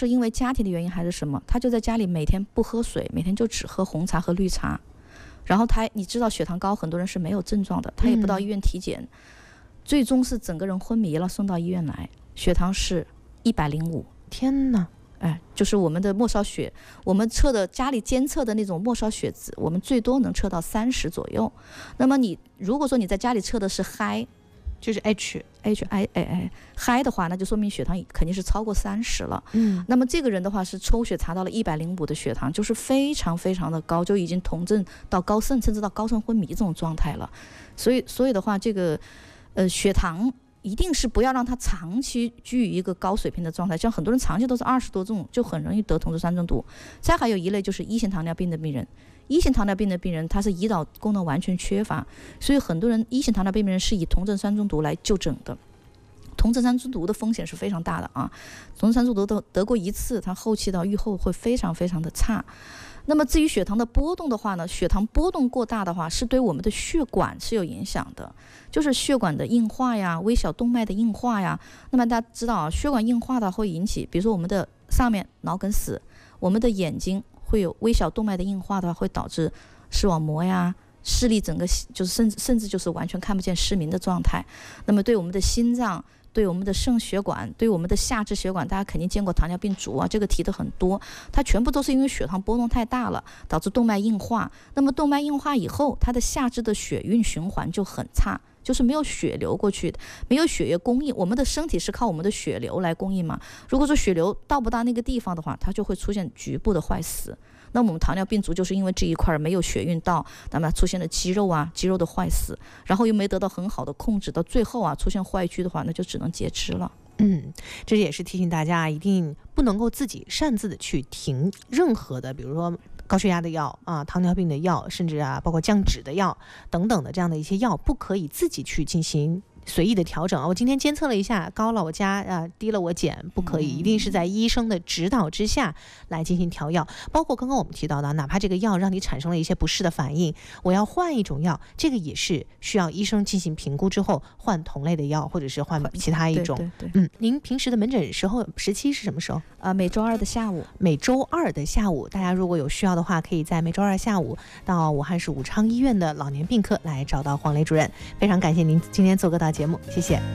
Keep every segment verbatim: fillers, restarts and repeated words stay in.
是因为家庭的原因还是什么，他就在家里每天不喝水，每天就只喝红茶和绿茶。然后他，你知道血糖高，很多人是没有症状的，他也不到医院体检，嗯、最终是整个人昏迷了，送到医院来，血糖是一百零五。 天哪！ 哎，就是我们的末梢血，我们测的家里监测的那种末梢血脂，我们最多能测到三十左右。那么你如果说你在家里测的是 high， 就是 H H I A A high 的话，那就说明血糖肯定是超过三十了。 嗯， 那么这个人的话是抽血查到了一百零五的血糖，就是非常非常的高，就已经酮症到高渗，甚至到高渗昏迷这种状态了。所以，所以的话，这个呃血糖一定是不要让它长期居于一个高水平的状态，像很多人长期都是二十多这种，就很容易得酮质酸中毒。再还有一类就是一型糖尿病的病人，一型糖尿病的病人他是胰岛功能完全缺乏，所以很多人一型糖尿病病人是以酮质酸中毒来就诊的。酮质酸中毒的风险是非常大的啊，酮质酸中毒得得过一次，它后期到预后会非常非常的差。那么至于血糖的波动的话呢，血糖波动过大的话是对我们的血管是有影响的，就是血管的硬化呀，微小动脉的硬化呀。那么大家知道啊，血管硬化的会引起，比如说我们的上面脑梗死，我们的眼睛会有微小动脉的硬化的话，会导致视网膜呀、视力整个就是甚至甚至就是完全看不见、失明的状态。那么对我们的心脏、对我们的肾血管、对我们的下肢血管，大家肯定见过糖尿病足啊，这个提的很多，它全部都是因为血糖波动太大了，导致动脉硬化。那么动脉硬化以后，它的下肢的血运循环就很差，就是没有血流过去的，没有血液供应。我们的身体是靠我们的血流来供应嘛，如果说血流到不到那个地方的话，它就会出现局部的坏死。那我们糖尿病足就是因为这一块没有血运到，那么出现了肌肉啊肌肉的坏死，然后又没得到很好的控制，到最后啊出现坏疽的话，那就只能截肢了。 嗯，这也是提醒大家，一定不能够自己擅自的去停任何的，比如说高血压的药啊、糖尿病的药，甚至啊包括降脂的药等等的这样的一些药，不可以自己去进行随意的调整。我今天监测了一下，高了我加啊，低了我减，不可以，一定是在医生的指导之下来进行调药。包括刚刚我们提到的，哪怕这个药让你产生了一些不适的反应，我要换一种药，这个也是需要医生进行评估之后换同类的药，或者是换其他一种。 对对对， 嗯，您平时的门诊时候时期是什么时候？ 啊、呃，每周二的下午。 每周二的下午，大家如果有需要的话，可以在每周二下午到武汉市武昌医院的老年病科来找到黄雷主任。非常感谢您今天做客到节目，谢谢。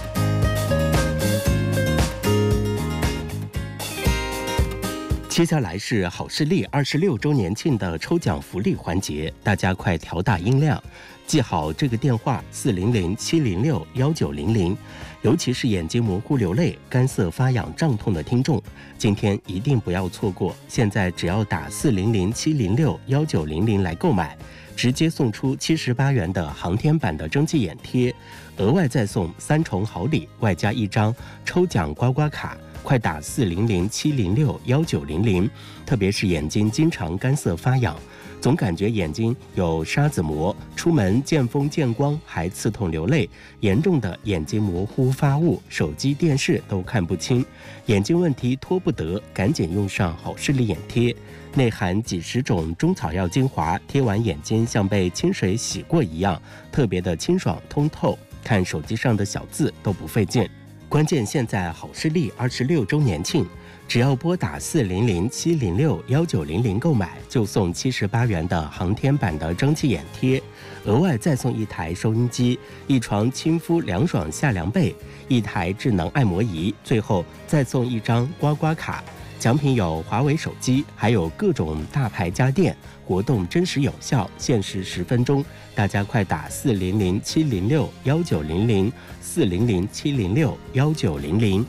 接下来是好视力二十六周年庆的抽奖福利环节，大家快调大音量，记好这个电话四零零七零六幺九零零，尤其是眼睛模糊流泪、干涩发痒胀痛的听众，今天一定不要错过。现在只要打四零零七零六幺九零零来购买，直接送出七十八元的航天版的蒸汽眼贴，额外再送三重好礼，外加一张抽奖刮刮卡。快打四零零七零六幺九零零，特别是眼睛经常干涩发痒，总感觉眼睛有沙子膜，出门见风见光还刺痛流泪，严重的眼睛模糊发雾，手机电视都看不清，眼睛问题拖不得，赶紧用上好视力眼贴，内含几十种中草药精华，贴完眼睛像被清水洗过一样，特别的清爽通透，看手机上的小字都不费劲。关键现在好视力二十六周年庆，只要拨打四零零七零六幺九零零购买，就送七十八元的航天版的蒸汽眼贴，额外再送一台收音机、一床亲肤凉爽夏凉被、一台智能按摩仪，最后再送一张刮刮卡。奖品有华为手机，还有各种大牌家电，活动真实有效，限时十分钟，大家快打四零零七零六幺九零零，四零零七零六幺九零零。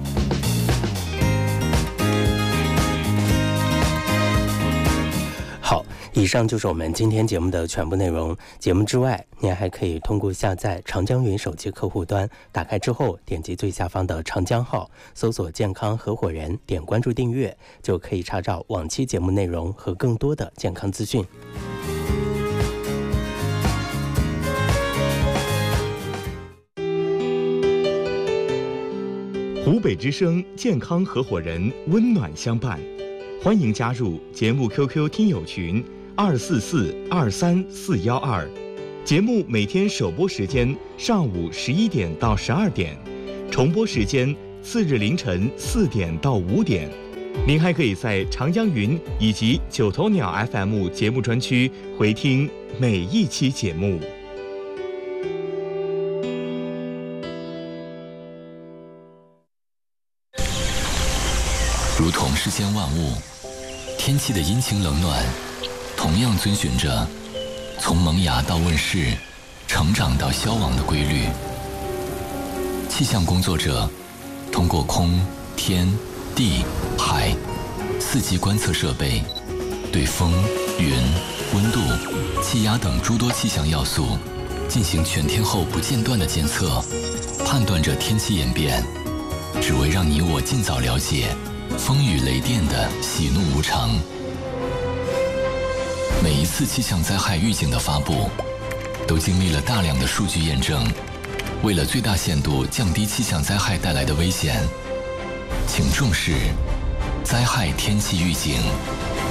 好，以上就是我们今天节目的全部内容。节目之外，您还可以通过下载长江云手机客户端，打开之后点击最下方的长江号，搜索健康合伙人，点关注订阅，就可以查找往期节目内容和更多的健康资讯。 湖北之声健康合伙人，温暖相伴，欢迎加入节目 Q Q 听友群二四四二三四幺二。节目每天首播时间上午十一点到十二点，重播时间次日凌晨四点到五点。 您还可以在长江云以及九头鸟 F M 节目专区回听每一期节目。 如同世间万物，天气的阴晴冷暖，同样遵循着从萌芽到问世、成长到消亡的规律。气象工作者通过空、天、地、海四季观测设备，对风、云、温度、气压等诸多气象要素进行全天候不间断的监测，判断着天气演变，只为让你我尽早了解风雨雷电的喜怒无常。每一次气象灾害预警的发布，都经历了大量的数据验证。为了最大限度降低气象灾害带来的危险，请重视灾害天气预警。